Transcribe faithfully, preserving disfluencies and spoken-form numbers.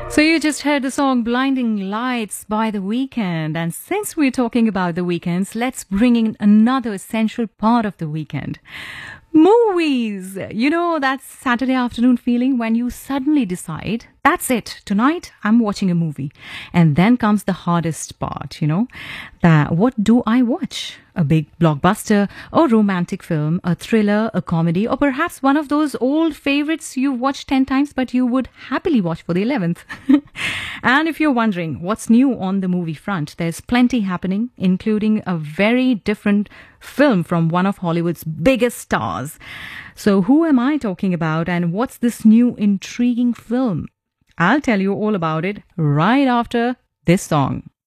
So you just heard the song Blinding Lights by The Weeknd. And since we're talking about the weekends, let's bring in another essential part of the weekend. Movies! You know, that Saturday afternoon feeling when you suddenly decide, that's it, tonight I'm watching a movie. And then comes the hardest part, you know, that what do I watch? A big blockbuster, a romantic film, a thriller, a comedy, or perhaps one of those old favorites you've watched ten times but you would happily watch for the eleventh. And if you're wondering what's new on the movie front, there's plenty happening, including a very different film from one of Hollywood's biggest stars. So who am I talking about and what's this new intriguing film? I'll tell you all about it right after this song.